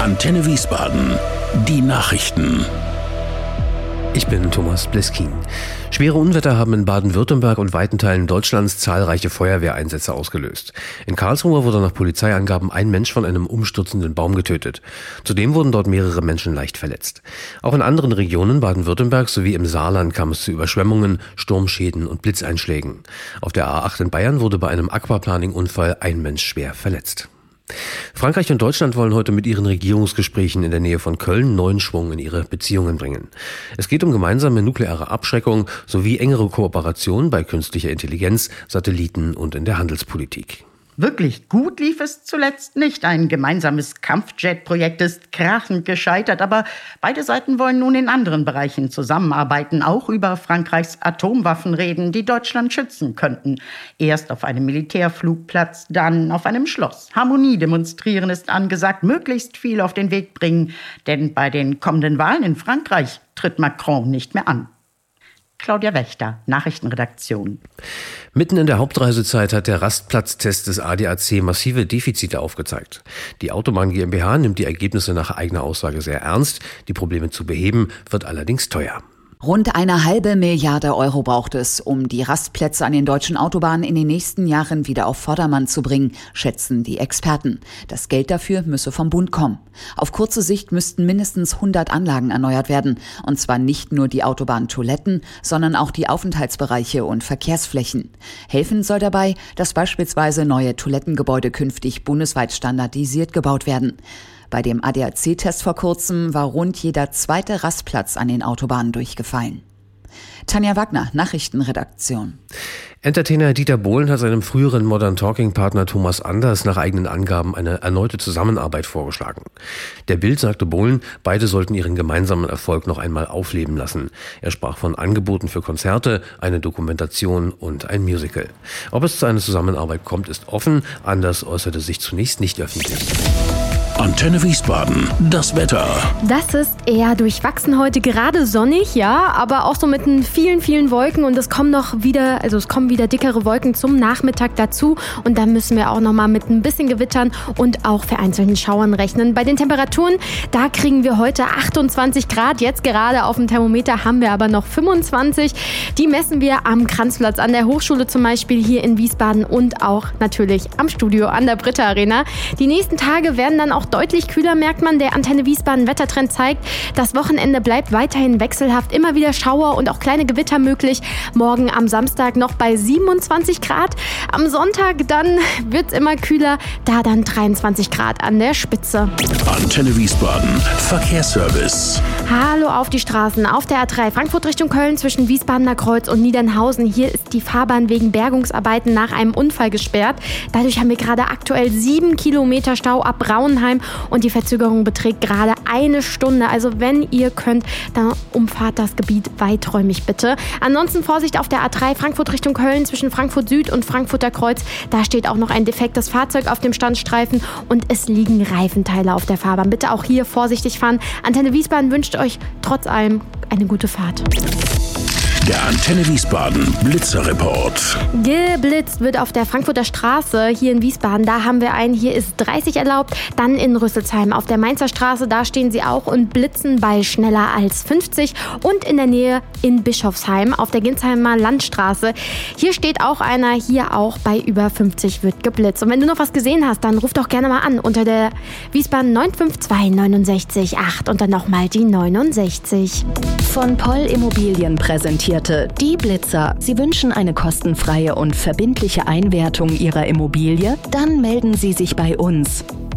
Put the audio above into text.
Antenne Wiesbaden. Die Nachrichten. Ich bin Thomas Bleskin. Schwere Unwetter haben in Baden-Württemberg und weiten Teilen Deutschlands zahlreiche Feuerwehreinsätze ausgelöst. In Karlsruhe wurde nach Polizeiangaben ein Mensch von einem umstürzenden Baum getötet. Zudem wurden dort mehrere Menschen leicht verletzt. Auch in anderen Regionen Baden-Württembergs sowie im Saarland kam es zu Überschwemmungen, Sturmschäden und Blitzeinschlägen. Auf der A8 in Bayern wurde bei einem Aquaplaning-Unfall ein Mensch schwer verletzt. Frankreich und Deutschland wollen heute mit ihren Regierungsgesprächen in der Nähe von Köln neuen Schwung in ihre Beziehungen bringen. Es geht um gemeinsame nukleare Abschreckung sowie engere Kooperation bei künstlicher Intelligenz, Satelliten und in der Handelspolitik. Wirklich gut lief es zuletzt nicht. Ein gemeinsames Kampfjet-Projekt ist krachend gescheitert, aber beide Seiten wollen nun in anderen Bereichen zusammenarbeiten, auch über Frankreichs Atomwaffen reden, die Deutschland schützen könnten. Erst auf einem Militärflugplatz, dann auf einem Schloss. Harmonie demonstrieren ist angesagt, möglichst viel auf den Weg bringen, denn bei den kommenden Wahlen in Frankreich tritt Macron nicht mehr an. Claudia Wächter, Nachrichtenredaktion. Mitten in der Hauptreisezeit hat der Rastplatztest des ADAC massive Defizite aufgezeigt. Die Autobahn GmbH nimmt die Ergebnisse nach eigener Aussage sehr ernst. Die Probleme zu beheben wird allerdings teuer. Rund 1,5 Milliarde Euro braucht es, um die Rastplätze an den deutschen Autobahnen in den nächsten Jahren wieder auf Vordermann zu bringen, schätzen die Experten. Das Geld dafür müsse vom Bund kommen. Auf kurze Sicht müssten mindestens 100 Anlagen erneuert werden. Und zwar nicht nur die Autobahntoiletten, sondern auch die Aufenthaltsbereiche und Verkehrsflächen. Helfen soll dabei, dass beispielsweise neue Toilettengebäude künftig bundesweit standardisiert gebaut werden. Bei dem ADAC-Test vor kurzem war rund jeder zweite Rastplatz an den Autobahnen durchgefallen. Tanja Wagner, Nachrichtenredaktion. Entertainer Dieter Bohlen hat seinem früheren Modern Talking-Partner Thomas Anders nach eigenen Angaben eine erneute Zusammenarbeit vorgeschlagen. Der Bild sagte Bohlen, beide sollten ihren gemeinsamen Erfolg noch einmal aufleben lassen. Er sprach von Angeboten für Konzerte, eine Dokumentation und ein Musical. Ob es zu einer Zusammenarbeit kommt, ist offen. Anders äußerte sich zunächst nicht öffentlich. Antenne Wiesbaden, das Wetter. Das ist eher durchwachsen heute, gerade sonnig, ja, aber auch so mit vielen, vielen Wolken und es kommen wieder dickere Wolken zum Nachmittag dazu und dann müssen wir auch nochmal mit ein bisschen Gewittern und auch vereinzelten Schauern rechnen. Bei den Temperaturen, da kriegen wir heute 28 Grad, jetzt gerade auf dem Thermometer haben wir aber noch 25. Die messen wir am Kranzplatz an der Hochschule zum Beispiel hier in Wiesbaden und auch natürlich am Studio an der Britta Arena. Die nächsten Tage werden dann auch deutlich kühler, merkt man. Der Antenne Wiesbaden Wettertrend zeigt, das Wochenende bleibt weiterhin wechselhaft. Immer wieder Schauer und auch kleine Gewitter möglich. Morgen am Samstag noch bei 27 Grad. Am Sonntag dann wird es immer kühler. Da dann 23 Grad an der Spitze. Antenne Wiesbaden, Verkehrsservice. Hallo auf die Straßen. Auf der A3 Frankfurt Richtung Köln zwischen Wiesbadener Kreuz und Niedernhausen. Hier ist die Fahrbahn wegen Bergungsarbeiten nach einem Unfall gesperrt. Dadurch haben wir gerade aktuell 7 Kilometer Stau ab Braunheim. Und die Verzögerung beträgt gerade 1 Stunde. Also wenn ihr könnt, dann umfahrt das Gebiet weiträumig bitte. Ansonsten Vorsicht auf der A3 Frankfurt Richtung Köln zwischen Frankfurt Süd und Frankfurter Kreuz. Da steht auch noch ein defektes Fahrzeug auf dem Standstreifen und es liegen Reifenteile auf der Fahrbahn. Bitte auch hier vorsichtig fahren. Antenne Wiesbaden wünscht euch trotz allem eine gute Fahrt. Der Antenne Wiesbaden Blitzerreport. Geblitzt wird auf der Frankfurter Straße hier in Wiesbaden. Da haben wir einen, hier ist 30 erlaubt. Dann in Rüsselsheim auf der Mainzer Straße, da stehen sie auch und blitzen bei schneller als 50. Und in der Nähe in Bischofsheim auf der Ginsheimer Landstraße. Hier steht auch einer, hier auch bei über 50 wird geblitzt. Und wenn du noch was gesehen hast, dann ruf doch gerne mal an unter der Wiesbaden 952 69 8 und dann nochmal die 69. Von Poll Immobilien präsentierte die Blitzer. Sie wünschen eine kostenfreie und verbindliche Einwertung Ihrer Immobilie? Dann melden Sie sich bei uns.